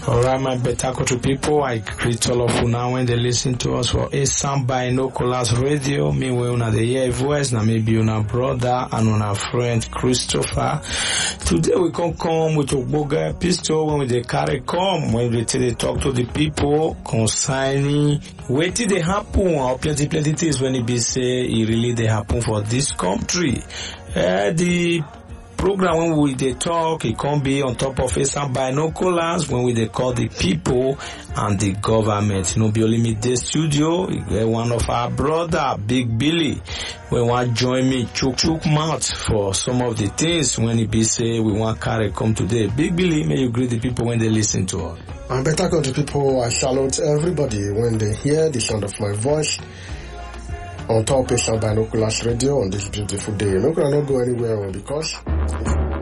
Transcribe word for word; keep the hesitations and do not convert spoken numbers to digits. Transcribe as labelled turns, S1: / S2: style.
S1: Alright, my better country people, I greet all of you now when they listen to us for Esan Binoculars Radio. Me we una the hear voice, na maybe una brother and una friend Christopher. Today we can come with a boga pistol when we dey carry come, when we tell they talk to the people concerning what did they happen or plenty plenty things when it be say it really they happen for this country. Uh, the program when we they talk, it can be on top of Esan Binoculars when we they call the people and the government. No be only me the studio, one of our brother, Big Billy, we want join me chook chook mouth for some of the things when it be say we want carry come today. Big Billy, may you greet the people when they listen to us.
S2: And better country people, I salute everybody when they hear the sound of my voice on top of Esan Binoculars Radio on this beautiful day. You're not going to go anywhere because